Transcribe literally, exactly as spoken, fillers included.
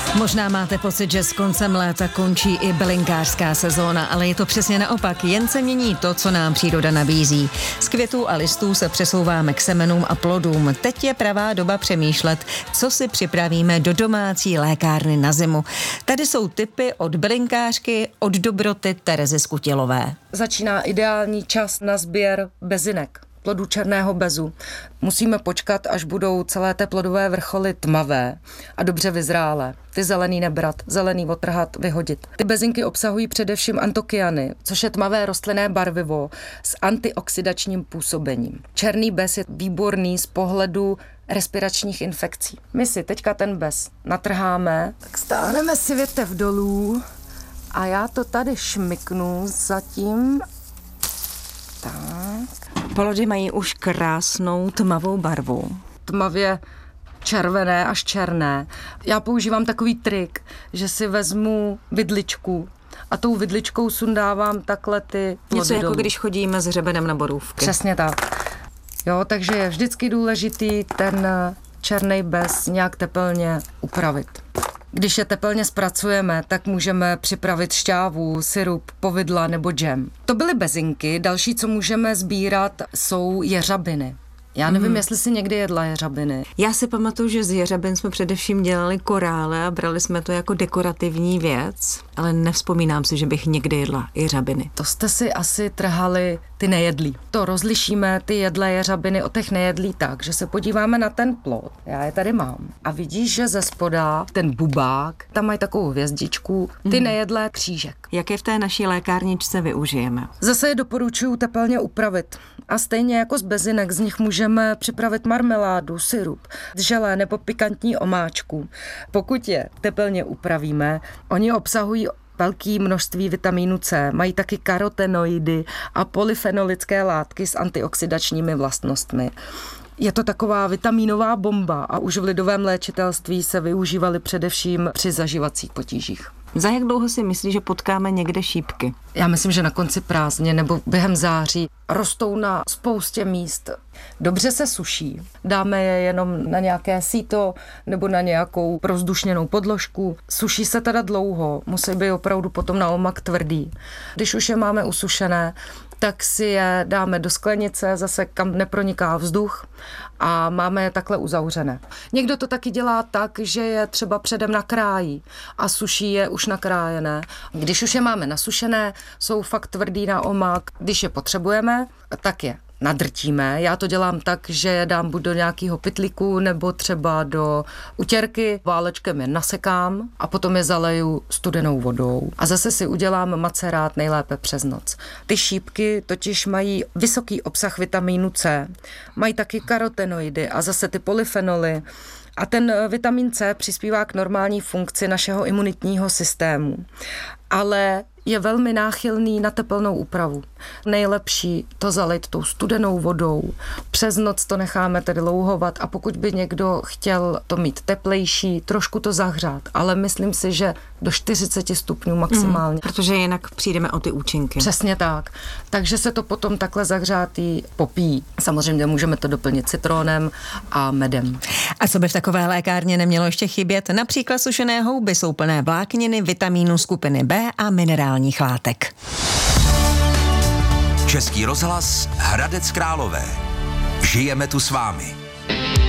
Možná máte pocit, že s koncem léta končí i bylinkářská sezóna, ale je to přesně naopak. Jen se mění to, co nám příroda nabízí. Z květů a listů se přesouváme k semenům a plodům. Teď je pravá doba přemýšlet, co si připravíme do domácí lékárny na zimu. Tady jsou tipy od bylinkářky, od dobroty Terezy Skutilové. Začíná ideální čas na sběr bezinek, plodů černého bezu. Musíme počkat, až budou celé té plodové vrcholy tmavé a dobře vyzrálé. Ty zelený nebrat, zelený otrhat, vyhodit. Ty bezinky obsahují především antokyany, což je tmavé rostlinné barvivo s antioxidačním působením. Černý bez je výborný z pohledu respiračních infekcí. My si teďka ten bez natrháme, tak stáhneme si větev dolů a já to tady šmyknu zatím. Tak. Plody mají už krásnou tmavou barvu. Tmavě červené až černé. Já používám takový trik, že si vezmu vidličku a tou vidličkou sundávám takhle ty plody Něco jako dolů. když chodíme s hřebenem na borůvky. Přesně tak. Jo, takže je vždycky důležitý ten černý bez nějak tepelně upravit. Když je tepelně zpracujeme, tak můžeme připravit šťávu, syrup, povidla nebo džem. To byly bezinky, další, co můžeme sbírat, jsou jeřabiny. Já nevím, mm. jestli si někdy jedla jeřabiny. Já si pamatuju, že z jeřabin jsme především dělali korále a brali jsme to jako dekorativní věc, ale nevzpomínám si, že bych někdy jedla jeřabiny. To jste si asi trhali ty nejedlí. To rozlišíme ty jedlé jeřabiny od těch nejedlí tak, že se podíváme na ten plod. Já je tady mám. A vidíš, že ze spoda ten bubák, tam mají takovou hvězdičku, ty mm. nejedlé křížek. Jak je v té naší lékárničce využijeme? Zase je doporučuju tepelně upravit. A stejně jako z bezinek, z nich můžeme připravit marmeládu, syrup, želé nebo pikantní omáčku. Pokud je tepelně upravíme, oni obsahují velké množství vitamínu C, mají taky karotenoidy a polyfenolické látky s antioxidačními vlastnostmi. Je to taková vitamínová bomba a už v lidovém léčitelství se využívaly především při zažívacích potížích. Za jak dlouho si myslíš, že potkáme někde šípky? Já myslím, že na konci prázdnin nebo během září rostou na spoustě míst. Dobře se suší. Dáme je jenom na nějaké síto nebo na nějakou prozdušněnou podložku. Suší se teda dlouho, musí být opravdu potom na omak tvrdý. Když už je máme usušené, tak si je dáme do sklenice, zase kam neproniká vzduch a máme je takhle uzavřené. Někdo to taky dělá tak, že je třeba předem nakrájí a suší je už nakrájené. Když už je máme nasušené, jsou fakt tvrdý na omak. Když je potřebujeme, tak je nadrtíme. Já to dělám tak, že je dám buď do nějakého pytlíku nebo třeba do utěrky, válečkem je nasekám a potom je zaleju studenou vodou. A zase si udělám macerát nejlépe přes noc. Ty šípky totiž mají vysoký obsah vitamínu C, mají taky karotenoidy a zase ty polyfenoly. A ten vitamin C přispívá k normální funkci našeho imunitního systému. Ale je velmi náchylný na tepelnou úpravu. Nejlepší to zalejt tou studenou vodou. Přes noc to necháme tedy louhovat a pokud by někdo chtěl to mít teplejší, trošku to zahřát, ale myslím si, že do čtyřicet stupňů maximálně. Mm, protože jinak přijdeme o ty účinky. Přesně tak. Takže se to potom takhle zahřátý popíjí. Samozřejmě můžeme to doplnit citronem a medem. A co by v takové lékárně nemělo ještě chybět? Například sušené houby jsou plné vlákniny, vitamínů skupiny B a minerálních látek. Český rozhlas Hradec Králové. Žijeme tu s vámi.